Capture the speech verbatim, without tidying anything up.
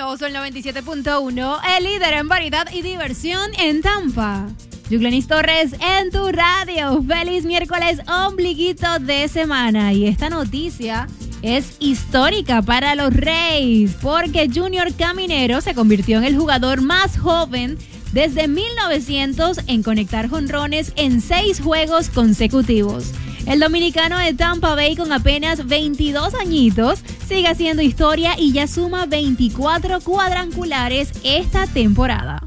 Poderoso el noventa y siete punto uno, el líder en variedad y diversión en Tampa. Yuglenis Torres en tu radio. Feliz miércoles, ombliguito de semana. Y esta noticia es histórica para los Rays, porque Junior Caminero se convirtió en el jugador más joven desde mil novecientos en conectar jonrones en seis juegos consecutivos. El dominicano de Tampa Bay, con apenas veintidós añitos, sigue haciendo historia y ya suma veinticuatro cuadrangulares esta temporada.